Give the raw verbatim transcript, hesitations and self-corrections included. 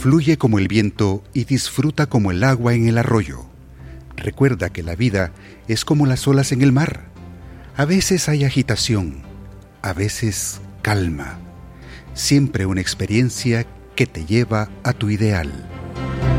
Fluye como el viento y disfruta como el agua en el arroyo. Recuerda que la vida es como las olas en el mar. A veces hay agitación, a veces calma. Siempre una experiencia que te lleva a tu ideal.